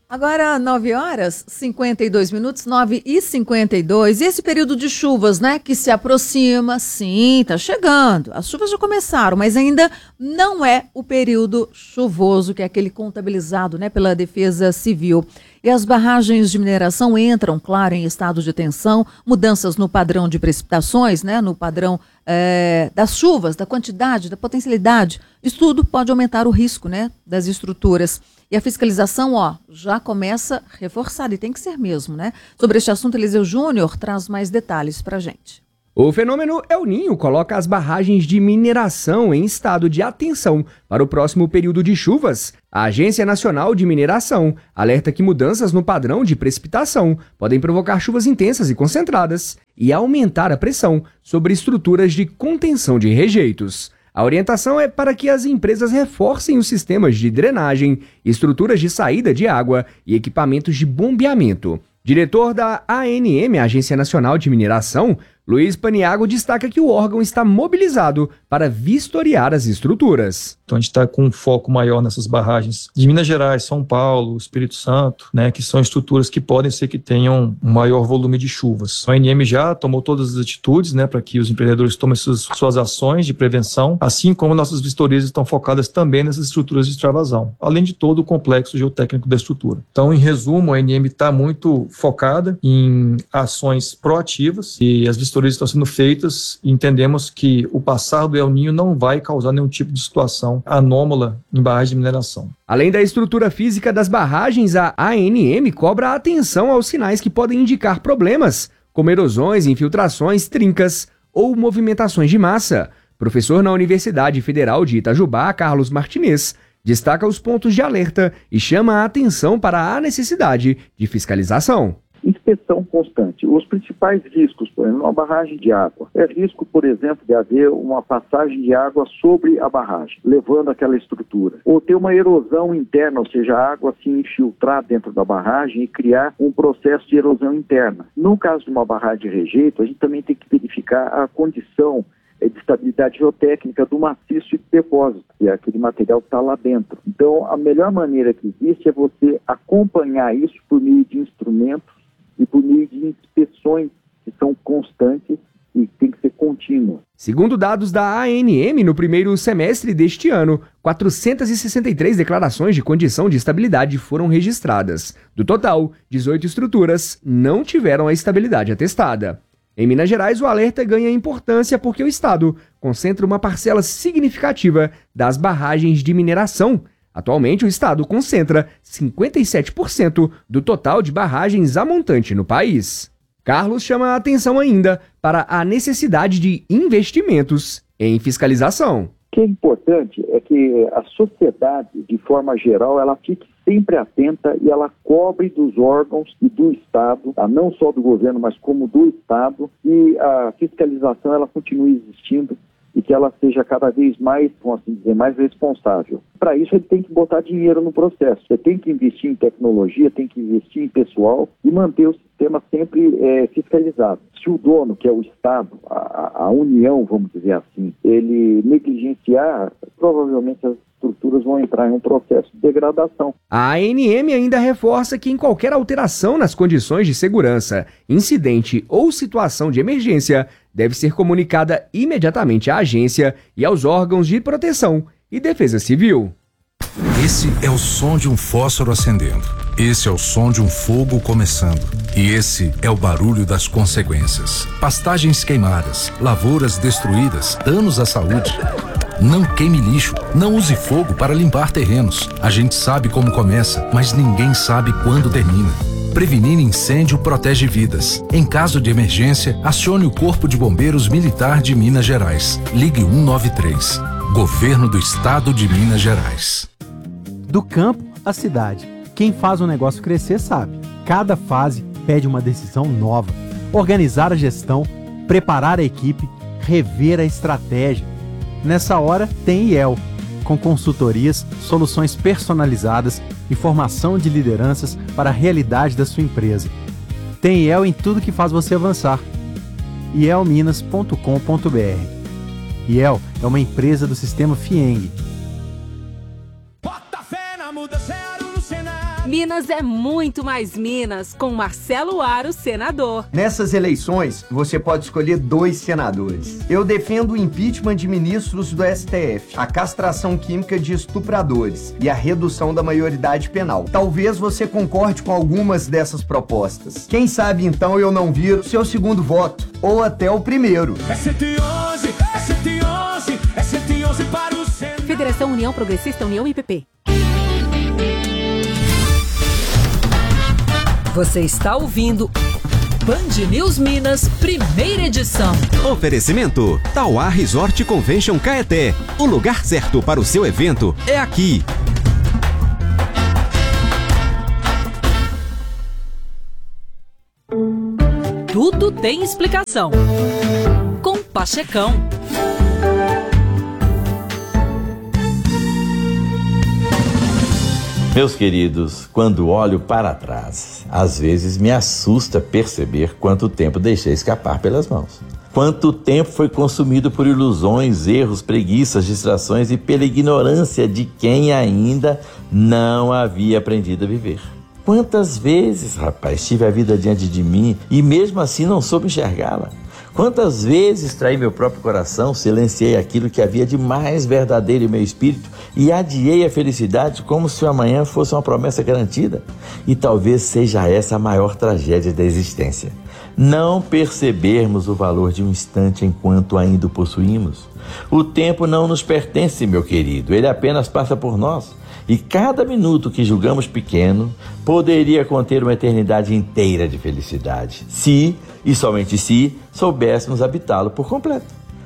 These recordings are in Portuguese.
Agora, 9h52, 9h52. E esse período de chuvas, né, que se aproxima, sim, tá chegando. As chuvas já começaram, mas ainda não é o período chuvoso, que é aquele contabilizado, né, pela Defesa Civil. E as barragens de mineração entram, claro, em estado de tensão, mudanças no padrão de precipitações, né, no padrão das chuvas, da quantidade, da potencialidade. Isso tudo pode aumentar o risco, né, das estruturas. E a fiscalização, já começa reforçada, e tem que ser mesmo, né? Sobre este assunto, Eliseu Júnior traz mais detalhes pra gente. O fenômeno El Niño coloca as barragens de mineração em estado de atenção para o próximo período de chuvas. A Agência Nacional de Mineração alerta que mudanças no padrão de precipitação podem provocar chuvas intensas e concentradas e aumentar a pressão sobre estruturas de contenção de rejeitos. A orientação é para que as empresas reforcem os sistemas de drenagem, estruturas de saída de água e equipamentos de bombeamento. Diretor da ANM, Agência Nacional de Mineração, Luiz Paniago, destaca que o órgão está mobilizado para vistoriar as estruturas. Então a gente está com um foco maior nessas barragens de Minas Gerais, São Paulo, Espírito Santo, né, que são estruturas que podem ser que tenham um maior volume de chuvas. A ANM já tomou todas as atitudes, né, para que os empreendedores tomem suas ações de prevenção, assim como nossas vistorias estão focadas também nessas estruturas de extravasão, além de todo o complexo geotécnico da estrutura. Então, em resumo, a ANM está muito focada em ações proativas e as vistorias estão sendo feitas e entendemos que o passar do El Niño não vai causar nenhum tipo de situação anômala em barragens de mineração. Além da estrutura física das barragens, a ANM cobra atenção aos sinais que podem indicar problemas, como erosões, infiltrações, trincas ou movimentações de massa. Professor na Universidade Federal de Itajubá, Carlos Martinez, destaca os pontos de alerta e chama a atenção para a necessidade de fiscalização. Inspeção constante. Os principais riscos, por exemplo, uma barragem de água. É risco, por exemplo, de haver uma passagem de água sobre a barragem, levando aquela estrutura. Ou ter uma erosão interna, ou seja, a água se infiltrar dentro da barragem e criar um processo de erosão interna. No caso de uma barragem de rejeito, a gente também tem que verificar a condição de estabilidade geotécnica do maciço de depósito, que é aquele material que está lá dentro. Então, a melhor maneira que existe é você acompanhar isso por meio de instrumentos e por meio de inspeções que são constantes e tem que ser contínuas. Segundo dados da ANM, no primeiro semestre deste ano, 463 declarações de condição de estabilidade foram registradas. Do total, 18 estruturas não tiveram a estabilidade atestada. Em Minas Gerais, o alerta ganha importância porque o estado concentra uma parcela significativa das barragens de mineração. Atualmente, o estado concentra 57% do total de barragens a montante no país. Carlos chama a atenção ainda para a necessidade de investimentos em fiscalização. O que é importante é que a sociedade, de forma geral, ela fique sempre atenta e ela cobre dos órgãos e do Estado, não só do governo, mas como do Estado, e a fiscalização ela continue existindo e que ela seja cada vez mais, vamos assim dizer, mais responsável. Para isso, ele tem que botar dinheiro no processo. Você tem que investir em tecnologia, tem que investir em pessoal e manter o sistema sempre fiscalizado. Se o dono, que é o Estado, a União, vamos dizer assim, ele negligenciar, provavelmente as estruturas vão entrar em um processo de degradação. A ANM ainda reforça que em qualquer alteração nas condições de segurança, incidente ou situação de emergência, deve ser comunicada imediatamente à agência e aos órgãos de proteção e defesa civil. Esse é o som de um fósforo acendendo. Esse é o som de um fogo começando. E esse é o barulho das consequências. Pastagens queimadas, lavouras destruídas, danos à saúde. Não queime lixo, não use fogo para limpar terrenos. A gente sabe como começa, mas ninguém sabe quando termina. Prevenir incêndio protege vidas. Em caso de emergência, acione o Corpo de Bombeiros Militar de Minas Gerais. Ligue 193. Governo do Estado de Minas Gerais. Do campo à cidade, quem faz o negócio crescer sabe. Cada fase pede uma decisão nova. Organizar a gestão, preparar a equipe, rever a estratégia. Nessa hora tem IEL, com consultorias, soluções personalizadas e formação de lideranças para a realidade da sua empresa. Tem IEL em tudo que faz você avançar. ielminas.com.br. IEL é uma empresa do Sistema FIENG. Minas é muito mais Minas, com Marcelo Aro, senador. Nessas eleições, você pode escolher 2 senadores. Eu defendo o impeachment de ministros do STF, a castração química de estupradores e a redução da maioridade penal. Talvez você concorde com algumas dessas propostas. Quem sabe então eu não viro seu segundo voto, ou até o primeiro. É 111, é 111, é 111 para o Senado. Federação União Progressista União IPP. Você está ouvindo Band News Minas, primeira edição. Oferecimento Tauá Resort Convention Caeté. O lugar certo para o seu evento é aqui. Tudo tem explicação. Com Pachecão. Meus queridos, quando olho para trás, às vezes me assusta perceber quanto tempo deixei escapar pelas mãos. Quanto tempo foi consumido por ilusões, erros, preguiças, distrações e pela ignorância de quem ainda não havia aprendido a viver. Quantas vezes, rapaz, tive a vida diante de mim e mesmo assim não soube enxergá-la? Quantas vezes traí meu próprio coração, silenciei aquilo que havia de mais verdadeiro em meu espírito e adiei a felicidade como se o amanhã fosse uma promessa garantida? E talvez seja essa a maior tragédia da existência. Não percebermos o valor de um instante enquanto ainda o possuímos. O tempo não nos pertence, meu querido, ele apenas passa por nós. E cada minuto que julgamos pequeno poderia conter uma eternidade inteira de felicidade, se, e somente se, soubéssemos habitá-lo por completo.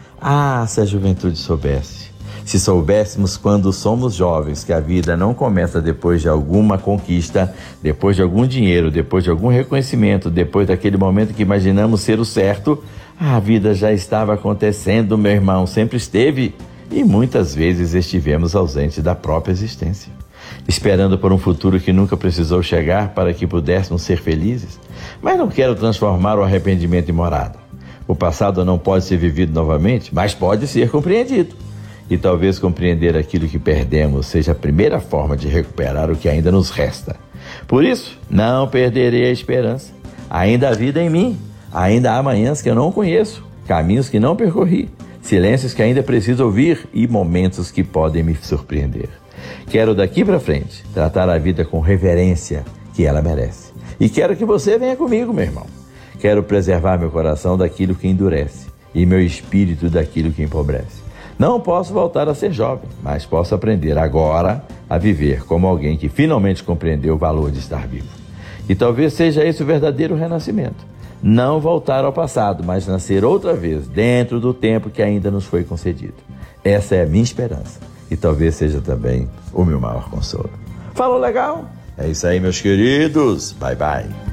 Ah, se a juventude soubesse! Se soubéssemos quando somos jovens que a vida não começa depois de alguma conquista, depois de algum dinheiro, depois de algum reconhecimento, depois daquele momento que imaginamos ser o certo, a vida já estava acontecendo, meu irmão, sempre esteve. E muitas vezes estivemos ausentes da própria existência, esperando por um futuro que nunca precisou chegar para que pudéssemos ser felizes. Mas não quero transformar o arrependimento em morada. O passado não pode ser vivido novamente, mas pode ser compreendido. E talvez compreender aquilo que perdemos seja a primeira forma de recuperar o que ainda nos resta. Por isso, não perderei a esperança. Ainda há vida em mim, ainda há manhãs que eu não conheço, caminhos que não percorri, silêncios que ainda preciso ouvir e momentos que podem me surpreender. Quero daqui para frente tratar a vida com reverência que ela merece. E quero que você venha comigo, meu irmão. Quero preservar meu coração daquilo que endurece e meu espírito daquilo que empobrece. Não posso voltar a ser jovem, mas posso aprender agora a viver como alguém que finalmente compreendeu o valor de estar vivo. E talvez seja esse o verdadeiro renascimento. Não voltar ao passado, mas nascer outra vez, dentro do tempo que ainda nos foi concedido. Essa é a minha esperança e talvez seja também o meu maior consolo. Falou legal? É isso aí, meus queridos. Bye, bye.